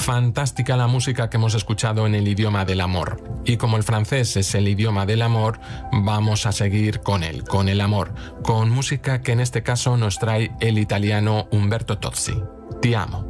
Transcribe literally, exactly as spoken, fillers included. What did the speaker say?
Fantástica la música que hemos escuchado en el idioma del amor. Y como el francés es el idioma del amor, vamos a seguir con él, con el amor, con música que en este caso nos trae el italiano Umberto Tozzi. Ti amo.